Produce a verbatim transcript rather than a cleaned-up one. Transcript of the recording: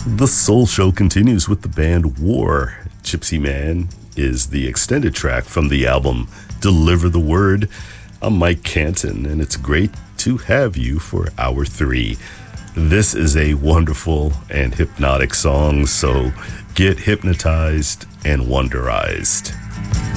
The Soul Show continues with the band War. Gypsy Man is the extended track from the album Deliver the Word. I'm Mike Canton, and it's great to have you for hour three. This is a wonderful and hypnotic song, so get hypnotized and wonderized.